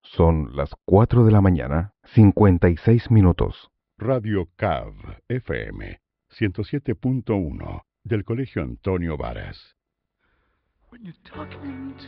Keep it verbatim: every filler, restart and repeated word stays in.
Son las cuatro de la mañana, cincuenta y seis minutos. Radio C A V F M ciento siete punto uno del Colegio Antonio Varas. When you're talking